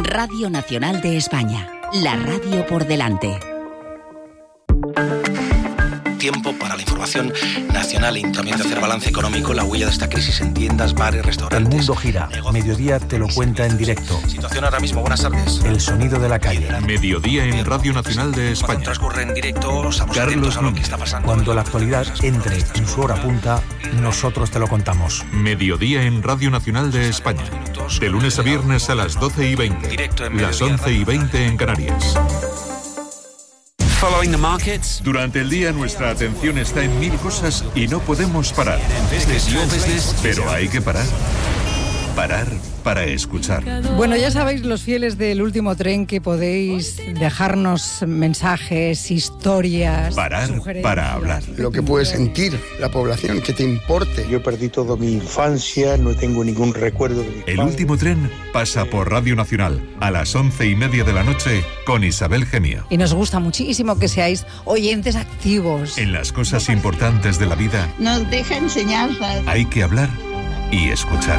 Radio Nacional de España, la radio por delante. Tiempo para la información nacional y también de hacer balance económico, la huella de esta crisis en tiendas, bares, restaurantes. El mundo gira. Mediodía te lo cuenta en directo. Situación ahora mismo, buenas tardes. El sonido de la calle. Mediodía en Radio Nacional de España. Cuando transcurre en directo, estamos atentos a lo que está pasando. Cuando la actualidad entre en su hora punta, nosotros te lo contamos. Mediodía en Radio Nacional de España. De lunes a viernes a las 12:20. Las 11:20 en Canarias. Following the markets. Durante el día nuestra atención está en mil cosas y no podemos parar. Pero hay que parar. Parar para escuchar. Bueno, ya sabéis, los fieles del último tren, que podéis dejarnos mensajes, historias, parar para hablar. Lo que puede sentir la población, que te importe. Yo perdí toda mi infancia, no tengo ningún recuerdo de mi El último tren pasa por Radio Nacional a las 11:30 de la noche con Isabel Gemio. Y nos gusta muchísimo que seáis oyentes activos. En las cosas importantes de la vida nos deja enseñanzas. Hay que hablar y escuchar.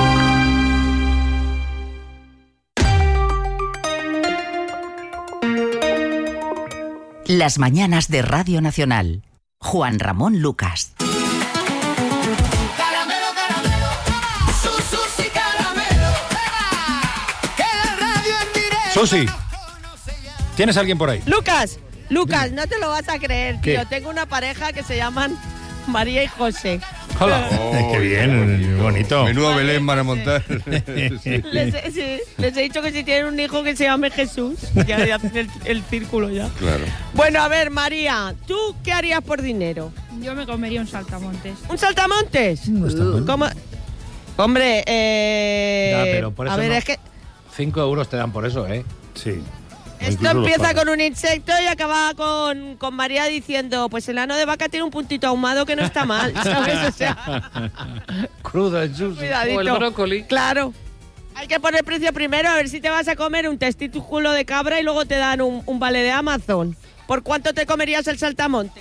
Las mañanas de Radio Nacional. Juan Ramón Lucas. Caramelo, caramelo, Susi caramelo. Queda el radio en directo. Susi, ¿tienes a alguien por ahí? Lucas, no te lo vas a creer, tío. ¿Qué? Tengo una pareja que se llaman María y José. Hola. Qué bien, bonito. Menudo Belén van a montar. Les he dicho que si tienen un hijo que se llame Jesús, ya hacen el círculo ya. Claro. Bueno, a ver, María, ¿tú qué harías por dinero? Yo me comería un saltamontes. ¿Un saltamontes? No está bueno. ¿Cómo? Hombre, Ya, pero por eso a ver, no. es que 5 euros te dan por eso, ¿eh? Sí. esto empieza con un insecto y acaba con María diciendo, pues el ano de vaca tiene un puntito ahumado que no está mal, ¿sabes? O sea, crudo el sushi. Cuidadito. O el brócoli. Claro. Hay que poner precio primero, a ver si te vas a comer un testículo de cabra y luego te dan un vale de Amazon. ¿Por cuánto te comerías el saltamonte?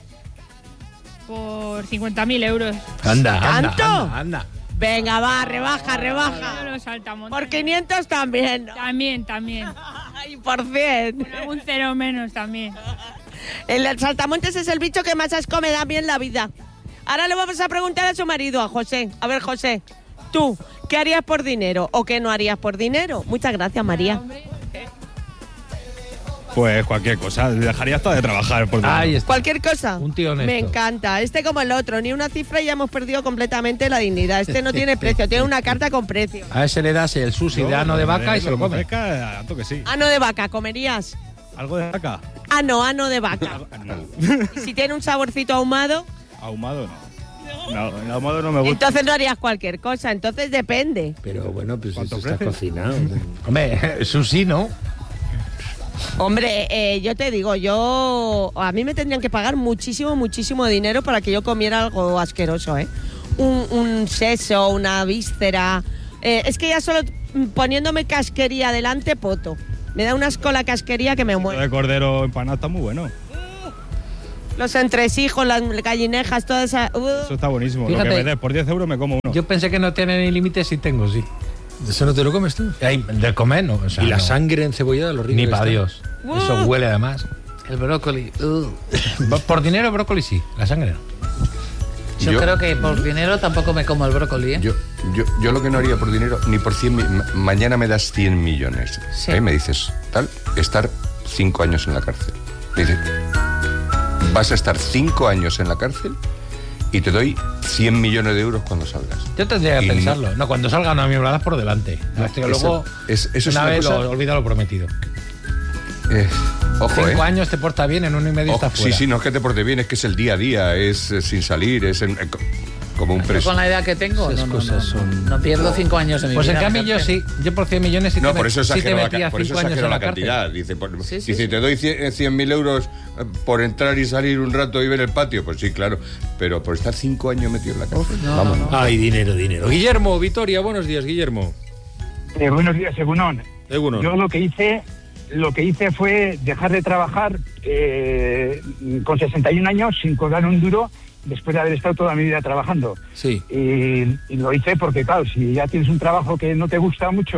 Por 50.000 euros. ¿Tanto? Anda. Venga, va, rebaja. Los saltamontes. Por 500 también. También. Y por 100. Por algún cero menos también. El saltamontes es el bicho que más asco me da a mí en la vida. Ahora le vamos a preguntar a su marido, a José. A ver, José, ¿tú qué harías por dinero o qué no harías por dinero? Muchas gracias, María. Pues cualquier cosa, dejaría hasta de trabajar por dinero. Ahí está. Cualquier cosa. Un tío honesto. Me encanta. Este como el otro, ni una cifra y ya hemos perdido completamente la dignidad. Este no tiene precio, tiene una carta con precio. A ese le das el sushi de ano de vaca y se lo come. Que sí. Ano de vaca, ¿comerías? ¿Algo de vaca? Ano de vaca. ¿Y si tiene un saborcito ahumado? Ahumado no. El ahumado no me gusta. Entonces no harías cualquier cosa, entonces depende. Pero bueno, pues eso está cocinado. Hombre, sushi, ¿no? Hombre, yo te digo, a mí me tendrían que pagar muchísimo dinero para que yo comiera algo asqueroso, ¿eh? Un seso, una víscera. Es que ya solo poniéndome casquería delante, poto. Me da una asco la casquería que me muere. El cordero empanado está muy bueno. Los entresijos, las gallinejas, toda esa... Eso está buenísimo. Fíjate, lo que me des, por 10 euros me como uno. Yo pensé que no tiene ni límites y tengo, sí. ¿Eso no te lo comes tú? De comer, no. O sea, y la no. sangre encebollada, lo rico. Ni para Dios. Eso huele además. El brócoli. Por dinero, brócoli sí. La sangre no. Yo creo que por dinero tampoco me como el brócoli, ¿eh? Yo lo que no haría por dinero, ni por 100 mañana me das 100 millones. Sí. Me dices, estar 5 años en la cárcel. Me dices, vas a estar 5 años en la cárcel y te doy 100 millones de euros cuando salgas. Yo tendría que pensarlo. No, cuando salga no me hablarás por delante. Luego, eso es una vez cosa... olvida lo prometido. Ojo, 5 años te porta bien, en 1 y medio estás fuera. Sí, no es que te porte bien, es que es el día a día, es sin salir, es como un preso. Con la edad que tengo, no pierdo 5 años en mi vida. Pues en cambio yo sí, yo por 100 millones sí te por eso exagero metía 5 años en la cantidad. Dice, te doy 100.000 euros por entrar y salir un rato y ver el patio. Pues sí, claro, pero por estar 5 años metido en la cárcel. Vamos. Ay, dinero. Guillermo, Vitoria, buenos días, Guillermo. Buenos días, Egunon. Yo lo que hice fue dejar de trabajar con 61 años sin cobrar un duro después de haber estado toda mi vida trabajando. Sí. Y lo hice porque, claro, si ya tienes un trabajo que no te gusta mucho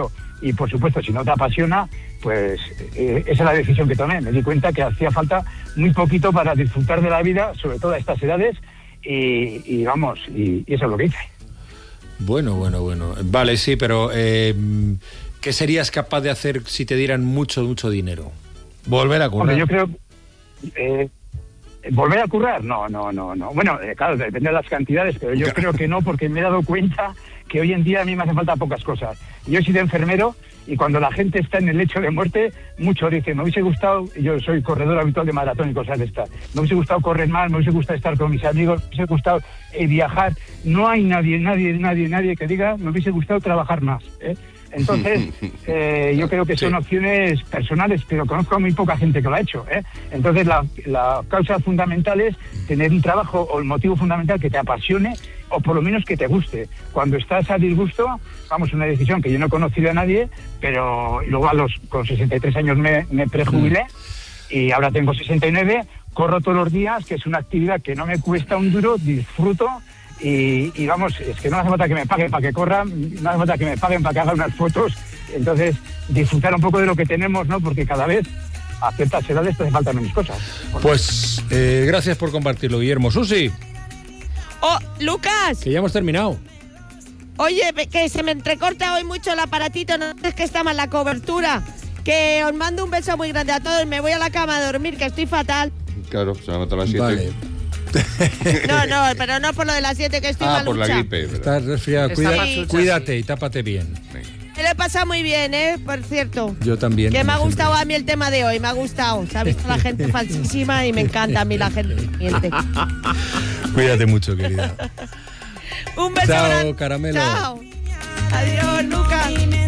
y por supuesto, si no te apasiona, pues esa es la decisión que tomé. Me di cuenta que hacía falta muy poquito para disfrutar de la vida, sobre todo a estas edades, y eso es lo que hice. Bueno. Vale, sí, pero ¿qué serías capaz de hacer si te dieran mucho dinero? Volver a currar. Hombre, yo creo... ¿volver a currar? No. Bueno, claro, depende de las cantidades, pero yo creo que no, porque me he dado cuenta que hoy en día a mí me hacen falta pocas cosas. Yo he sido enfermero y cuando la gente está en el lecho de muerte, muchos dicen, me hubiese gustado, yo soy corredor habitual de maratón y cosas de estas, me hubiese gustado correr más, me hubiese gustado estar con mis amigos, me hubiese gustado viajar. No hay nadie que diga, me hubiese gustado trabajar más, ¿eh? Entonces, yo creo que son opciones personales, pero conozco a muy poca gente que lo ha hecho, ¿eh? Entonces, la causa fundamental es tener un trabajo, o el motivo fundamental que te apasione, o por lo menos que te guste. Cuando estás a disgusto, una decisión que yo no he conocido a nadie, pero luego con 63 años me prejubilé, y ahora tengo 69, corro todos los días, que es una actividad que no me cuesta un duro, disfruto. Y es que no hace falta que me paguen para que corra, no hace falta que me paguen para que haga unas fotos. Entonces, disfrutar un poco de lo que tenemos, ¿no? Porque cada vez a ciertas edades te hace falta menos cosas. Pues gracias por compartirlo, Guillermo. Susi. ¡Oh, Lucas! Que ya hemos terminado. Oye, que se me entrecorta hoy mucho el aparatito, no es que está mal la cobertura. Que os mando un beso muy grande a todos, me voy a la cama a dormir, que estoy fatal. Claro, se va a matar a las 7. Vale. No, pero no por lo de las 7, que estoy malucha. Por la gripe. Estás resfriada, cuídate y tápate bien. Me lo he pasado muy bien, por cierto. Yo también. Que me ha gustado a mí el tema de hoy, me ha gustado. Se ha visto la gente falsísima y me encanta a mí la gente. Cuídate mucho, querida. Un beso. Chao, caramelo. Chao. Adiós, Lucas.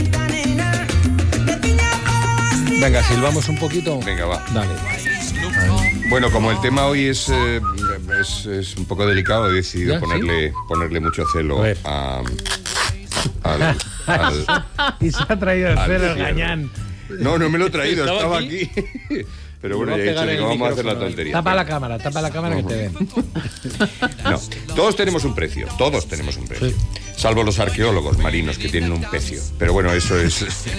Venga, silbamos un poquito. Venga, va. Dale. Bueno, como el tema hoy es un poco delicado, he decidido ponerle mucho celo al y se ha traído el celo el gañán. No me lo he traído, estaba aquí. Pero bueno, ya he dicho que vamos a hacer la tontería. Tapa la cámara que te ven. No, todos tenemos un precio. Sí. Salvo los arqueólogos marinos que tienen un pecio. Pero bueno, eso es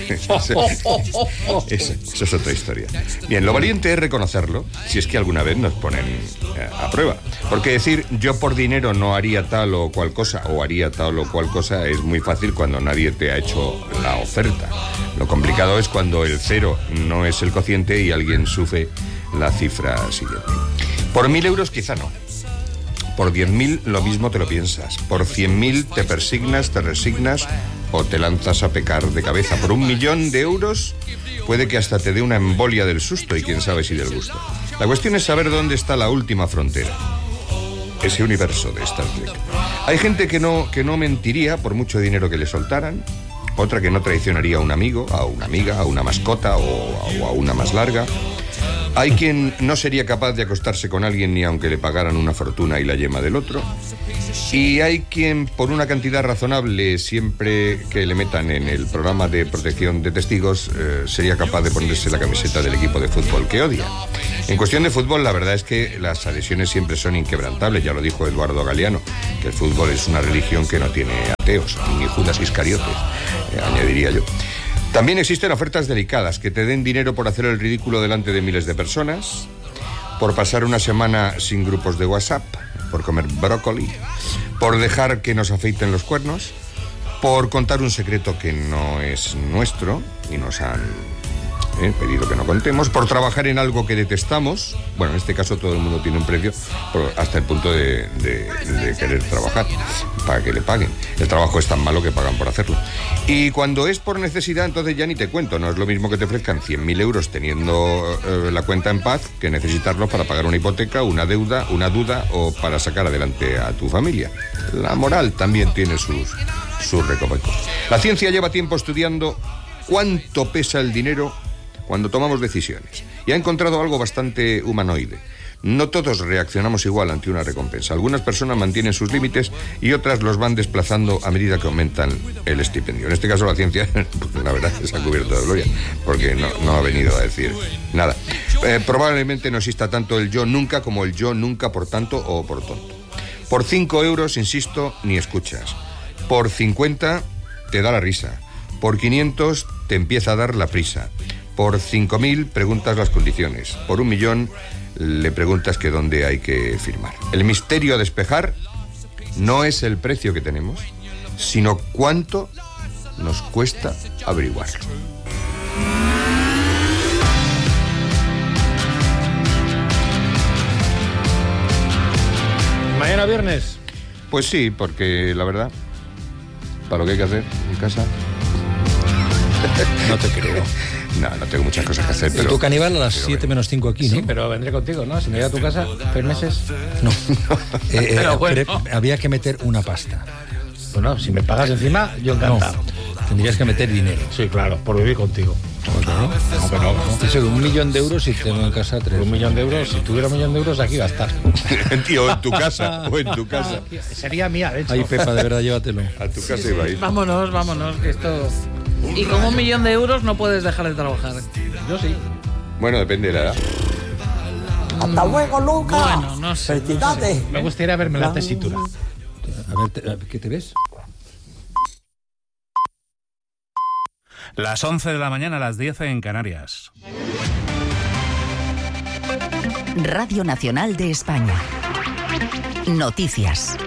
otra historia. Bien, lo valiente es reconocerlo, si es que alguna vez nos ponen a prueba. Porque decir yo por dinero no haría tal o cual cosa, o haría tal o cual cosa, es muy fácil cuando nadie te ha hecho la oferta. Lo complicado es cuando el 0 no es el cociente y alguien sufre la cifra siguiente. Por 1.000 euros quizá no. Por 10.000 lo mismo te lo piensas. Por 100.000 te persignas, te resignas o te lanzas a pecar de cabeza. Por 1.000.000 de euros puede que hasta te dé una embolia del susto y quién sabe si del gusto. La cuestión es saber dónde está la última frontera. Ese universo de Star Trek. Hay gente que no mentiría por mucho dinero que le soltaran. Otra que no traicionaría a un amigo, a una amiga, a una mascota o a una más larga. Hay quien no sería capaz de acostarse con alguien ni aunque le pagaran una fortuna y la yema del otro. Y hay quien, por una cantidad razonable, siempre que le metan en el programa de protección de testigos, sería capaz de ponerse la camiseta del equipo de fútbol que odia. En cuestión de fútbol, la verdad es que las adhesiones siempre son inquebrantables. Ya lo dijo Eduardo Galeano, que el fútbol es una religión que no tiene ateos, ni Judas Iscariotes, añadiría yo. También existen ofertas delicadas, que te den dinero por hacer el ridículo delante de miles de personas, por pasar una semana sin grupos de WhatsApp, por comer brócoli, por dejar que nos afeiten los cuernos, por contar un secreto que no es nuestro y nos han pedido que no contemos, por trabajar en algo que detestamos. Bueno, en este caso todo el mundo tiene un precio hasta el punto de querer trabajar para que le paguen. El trabajo es tan malo que pagan por hacerlo. Y cuando es por necesidad, entonces ya ni te cuento. No es lo mismo que te ofrezcan 100.000 euros teniendo la cuenta en paz que necesitarlos para pagar una hipoteca, una deuda, una duda o para sacar adelante a tu familia. La moral también tiene sus recovecos. La ciencia lleva tiempo estudiando cuánto pesa el dinero cuando tomamos decisiones, y ha encontrado algo bastante humanoide. No todos reaccionamos igual ante una recompensa. Algunas personas mantienen sus límites y otras los van desplazando a medida que aumentan el estipendio. En este caso la ciencia, la verdad, se ha cubierto de gloria, porque no ha venido a decir nada. Probablemente no exista tanto el yo nunca como el yo nunca por tanto o por tonto. Por 5 euros, insisto, ni escuchas. Por 50 te da la risa. Por 500 te empieza a dar la prisa. Por 5.000 preguntas las condiciones. Por 1 millón le preguntas que dónde hay que firmar. El misterio a despejar no es el precio que tenemos, sino cuánto nos cuesta averiguarlo. ¿Mañana viernes? Pues sí, porque la verdad, para lo que hay que hacer en casa... No te creo. No tengo muchas cosas que hacer, pero... Tú, Caníbal, a las 7 menos 5 aquí, ¿no? Sí, pero vendré contigo, ¿no? Si me voy a tu casa, 3 meses... No. Pero bueno. Había que meter una pasta. Bueno, si me pagas encima, yo encantado. No, tendrías que meter dinero. Sí, claro, por vivir contigo. No. Eso de 1 millón de euros si tengo en casa 3. 1 millón de euros, si tuviera 1 millón de euros, aquí va a estar. Tío, en tu casa, o en tu casa. Sería mía, de hecho. Ay, Pepa, de verdad, llévatelo. A tu casa iba a ir. Vámonos, que esto... Y con 1 millón de euros no puedes dejar de trabajar. Yo sí. Bueno, depende de la edad. ¡Hasta luego, Lucas! Bueno, no sé. Me gustaría verme la tesitura. A ver, ¿qué te ves? Las 11 de la mañana, las 10 en Canarias. Radio Nacional de España. Noticias.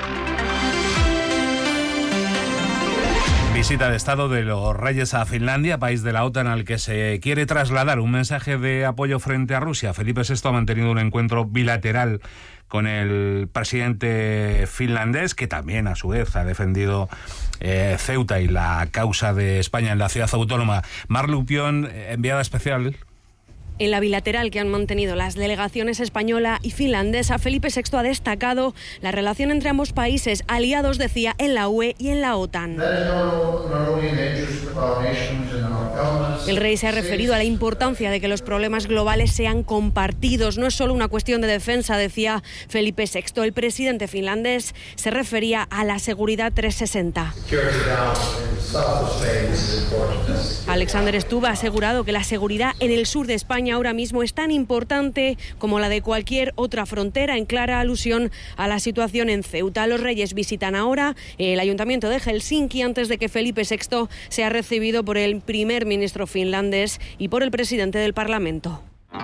Visita de Estado de los Reyes a Finlandia, país de la OTAN al que se quiere trasladar un mensaje de apoyo frente a Rusia. Felipe VI ha mantenido un encuentro bilateral con el presidente finlandés, que también a su vez ha defendido Ceuta y la causa de España en la ciudad autónoma. Mar Lupión, enviada especial. En la bilateral que han mantenido las delegaciones española y finlandesa, Felipe VI ha destacado la relación entre ambos países, aliados, decía, en la UE y en la OTAN. El rey se ha referido a la importancia de que los problemas globales sean compartidos. No es solo una cuestión de defensa, decía Felipe VI. El presidente finlandés se refería a la seguridad 360. Alexander Stubb ha asegurado que la seguridad en el sur de España ahora mismo es tan importante como la de cualquier otra frontera, en clara alusión a la situación en Ceuta. Los reyes visitan ahora el ayuntamiento de Helsinki antes de que Felipe VI sea recibido por el primer ministro finlandés y por el presidente del Parlamento.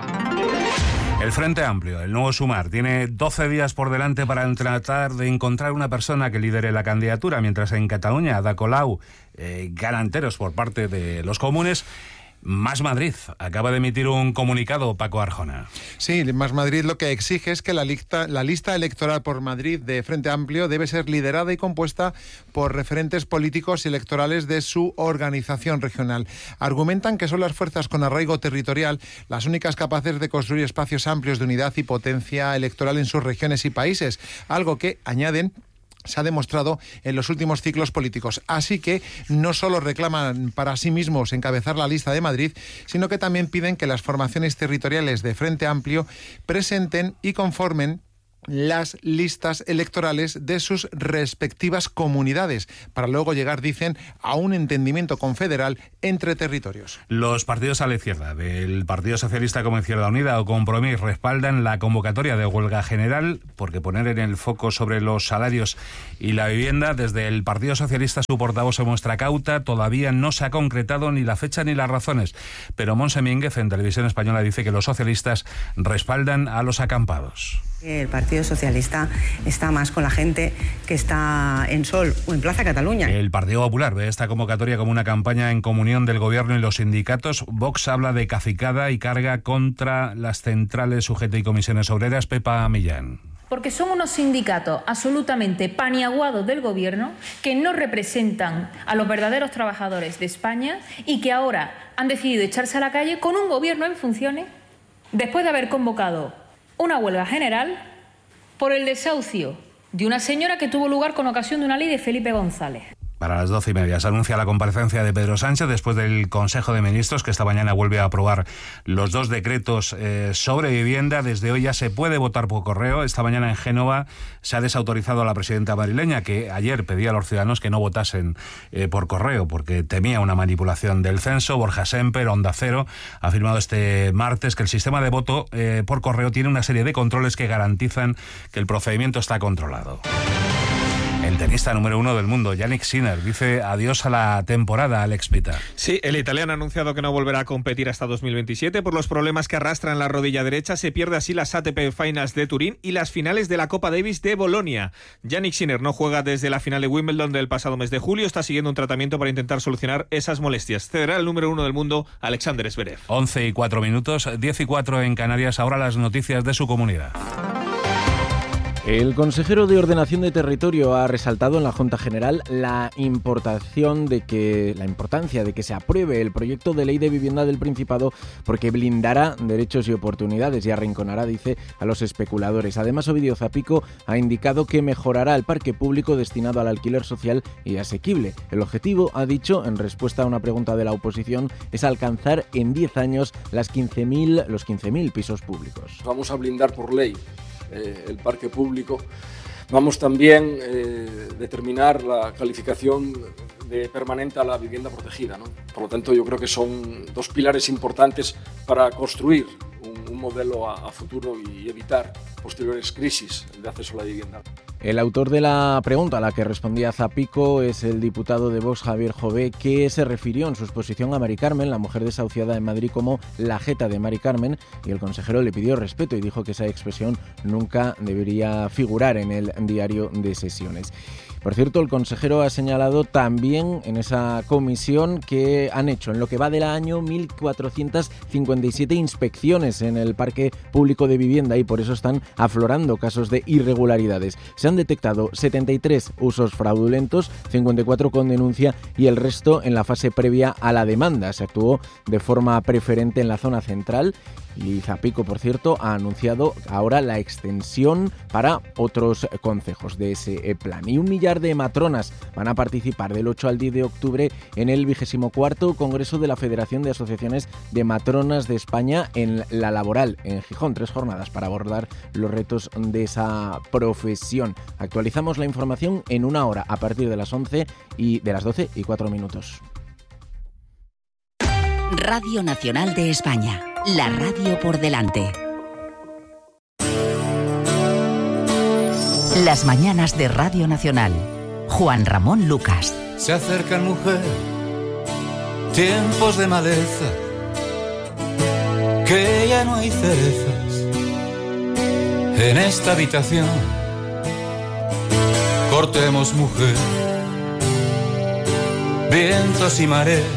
El Frente Amplio, el nuevo Sumar, tiene 12 días por delante para tratar de encontrar una persona que lidere la candidatura, mientras en Cataluña, Ada Colau, galanteros por parte de los comunes. Más Madrid acaba de emitir un comunicado, Paco Arjona. Sí, Más Madrid lo que exige es que la lista electoral por Madrid de Frente Amplio debe ser liderada y compuesta por referentes políticos y electorales de su organización regional. Argumentan que son las fuerzas con arraigo territorial las únicas capaces de construir espacios amplios de unidad y potencia electoral en sus regiones y países, algo que, añaden, se ha demostrado en los últimos ciclos políticos. Así que no solo reclaman para sí mismos encabezar la lista de Madrid, sino que también piden que las formaciones territoriales de Frente Amplio presenten y conformen las listas electorales de sus respectivas comunidades, para luego llegar, dicen, a un entendimiento confederal entre territorios. Los partidos a la izquierda, del Partido Socialista como Izquierda Unida o Compromís, respaldan la convocatoria de huelga general, porque poner en el foco sobre los salarios y la vivienda, desde el Partido Socialista su portavoz se muestra cauta, todavía no se ha concretado ni la fecha ni las razones, pero Montse Mínguez en Televisión Española dice que los socialistas respaldan a los acampados. El Partido Socialista está más con la gente que está en Sol o en Plaza Cataluña. El Partido Popular ve esta convocatoria como una campaña en comunión del gobierno y los sindicatos. Vox habla de cacicada y carga contra las centrales, UGT y comisiones obreras. Pepa Millán. Porque son unos sindicatos absolutamente paniaguados del gobierno que no representan a los verdaderos trabajadores de España y que ahora han decidido echarse a la calle con un gobierno en funciones después de haber convocado una huelga general por el desahucio de una señora que tuvo lugar con ocasión de una ley de Felipe González. Para las 12:30 se anuncia la comparecencia de Pedro Sánchez después del Consejo de Ministros, que esta mañana vuelve a aprobar los 2 decretos sobre vivienda. Desde hoy ya se puede votar por correo. Esta mañana en Génova se ha desautorizado a la presidenta madrileña, que ayer pedía a los ciudadanos que no votasen por correo porque temía una manipulación del censo. Borja Semper, Onda Cero, ha afirmado este martes que el sistema de voto por correo tiene una serie de controles que garantizan que el procedimiento está controlado. El tenista número 1 del mundo, Jannik Sinner, dice adiós a la temporada, Alex Pita. Sí, el italiano ha anunciado que no volverá a competir hasta 2027 por los problemas que arrastra en la rodilla derecha. Se pierde así las ATP Finals de Turín y las finales de la Copa Davis de Bolonia. Jannik Sinner no juega desde la final de Wimbledon del pasado mes de julio. Está siguiendo un tratamiento para intentar solucionar esas molestias. Cederá el número 1 del mundo, Alexander Zverev. 11:04, 10:04 en Canarias. Ahora las noticias de su comunidad. El consejero de Ordenación de Territorio ha resaltado en la Junta General la importancia de que se apruebe el proyecto de ley de vivienda del Principado porque blindará derechos y oportunidades y arrinconará, dice, a los especuladores. Además, Ovidio Zapico ha indicado que mejorará el parque público destinado al alquiler social y asequible. El objetivo, ha dicho, en respuesta a una pregunta de la oposición, es alcanzar en 10 años los 15.000 pisos públicos. Vamos a blindar por ley el parque público. Vamos también a determinar la calificación de permanente a la vivienda protegida, ¿no? Por lo tanto, yo creo que son dos pilares importantes para construir un modelo a futuro y evitar posteriores crisis de acceso a la vivienda. El autor de la pregunta a la que respondía Zapico es el diputado de Vox, Javier Jové, que se refirió en su exposición a Mari Carmen, la mujer desahuciada en Madrid, como la jeta de Mari Carmen, y el consejero le pidió respeto y dijo que esa expresión nunca debería figurar en el diario de sesiones. Por cierto, el consejero ha señalado también en esa comisión que han hecho en lo que va del año 1.457 inspecciones en el parque público de vivienda y por eso están aflorando casos de irregularidades. Se han detectado 73 usos fraudulentos, 54 con denuncia y el resto en la fase previa a la demanda. Se actuó de forma preferente en la zona central. Y Zapico, por cierto, ha anunciado ahora la extensión para otros concejos de ese plan. Y 1 millar de matronas van a participar del 8 al 10 de octubre en el 24º Congreso de la Federación de Asociaciones de Matronas de España en la laboral, en Gijón. 3 jornadas para abordar los retos de esa profesión. Actualizamos la información en 1 hora, a partir de las 11 y de las 12:04. Radio Nacional de España. La radio por delante. Las mañanas de Radio Nacional. Juan Ramón Lucas. Se acercan, mujer, tiempos de maleza, que ya no hay cerezas en esta habitación. Cortemos, mujer, vientos y mareas